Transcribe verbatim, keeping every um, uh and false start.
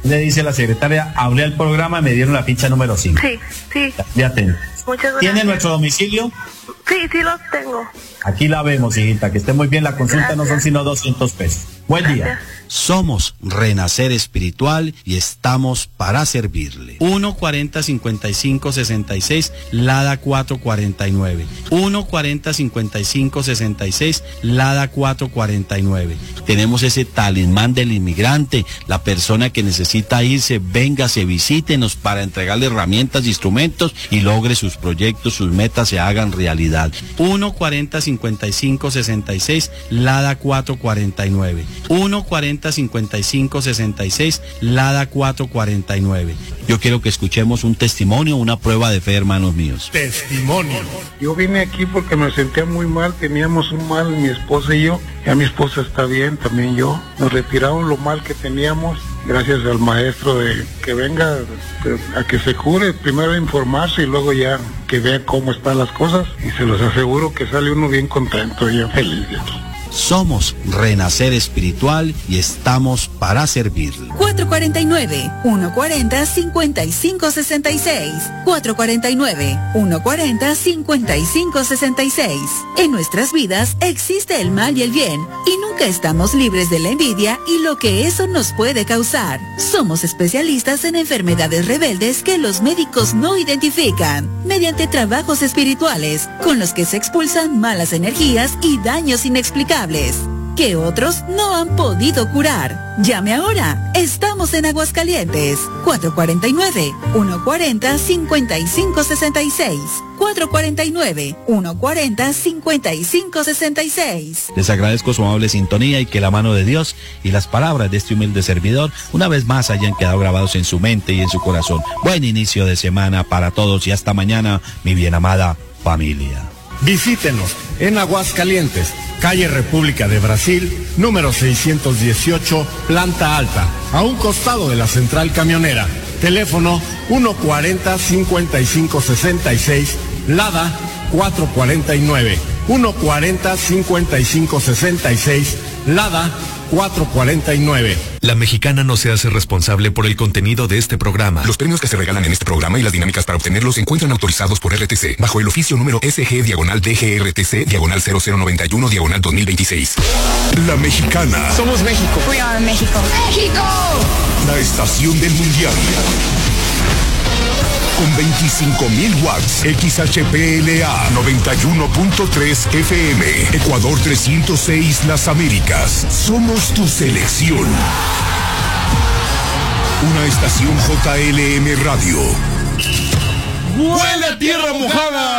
Le dice la secretaria, hablé al programa y me dieron la ficha número cinco. Sí, sí. Ya atento. Muchas gracias. ¿Tiene nuestro domicilio? Sí, sí los tengo. Aquí la vemos, hijita, que esté muy bien. La consulta Gracias. No son sino doscientos pesos. Buen día. Gracias. Somos Renacer Espiritual y estamos para servirle. uno cuarenta cincuenta y cinco sesenta y seis, Lada cuatro cuarenta y nueve. uno cuarenta cincuenta y cinco sesenta y seis, Lada cuatro cuarenta y nueve. Tenemos ese talismán del inmigrante, la persona que necesita irse, véngase, visítenos para entregarle herramientas, instrumentos y logre sus proyectos, sus metas se hagan realidad. uno cuarenta cincuenta y cinco sesenta y seis, Lada cuatro cuarenta y nueve. uno cuarenta cincuenta y cinco sesenta y seis, Lada cuatro cuarenta y nueve. Yo quiero que escuchemos un testimonio, una prueba de fe, hermanos míos. Testimonio. Yo vine aquí porque me sentía muy mal, teníamos un mal mi esposa y yo. Ya mi esposa está bien, también yo. Nos retiraron lo mal que teníamos, gracias al maestro de que venga a que se cure, primero a informarse y luego ya que vea cómo están las cosas. Y se los aseguro que sale uno bien contento y bien feliz de aquí. Somos Renacer Espiritual y estamos para servirle. cuatro cuarenta y nueve, uno cuarenta, cincuenta y cinco sesenta y seis. cuatro cuarenta y nueve, uno cuarenta, cincuenta y cinco sesenta y seis. En nuestras vidas existe el mal y el bien y nunca estamos libres de la envidia y lo que eso nos puede causar. Somos especialistas en enfermedades rebeldes que los médicos no identifican mediante trabajos espirituales con los que se expulsan malas energías y daños inexplicables que otros no han podido curar. Llame ahora. Estamos en Aguascalientes. cuatro cuarenta y nueve, uno cuarenta, cincuenta y cinco sesenta y seis. cuatro cuarenta y nueve, uno cuarenta, cincuenta y cinco sesenta y seis. Les agradezco su amable sintonía y que la mano de Dios y las palabras de este humilde servidor una vez más hayan quedado grabados en su mente y en su corazón. Buen inicio de semana para todos y hasta mañana, mi bien amada familia. Visítenos en Aguascalientes, calle República de Brasil, número seiscientos dieciocho, planta alta, a un costado de la central camionera. Teléfono uno cuarenta, cincuenta y cinco sesenta y seis, Lada cuatro cuarenta y nueve. uno cuarenta, cincuenta y cinco sesenta y seis, Lada cuatro cuarenta y nueve. La Mexicana no se hace responsable por el contenido de este programa. Los premios que se regalan en este programa y las dinámicas para obtenerlos se encuentran autorizados por R T C bajo el oficio número S G diagonal D G R T C diagonal cero cero noventa y uno diagonal dos mil veintiséis. La Mexicana. Somos México. We are México. ¡México! La estación del mundial. Con veinticinco mil watts, X H P L A noventa y uno punto tres F M, Ecuador trescientos seis Las Américas. Somos tu selección. Una estación J L M Radio. ¡Huele a tierra mojada!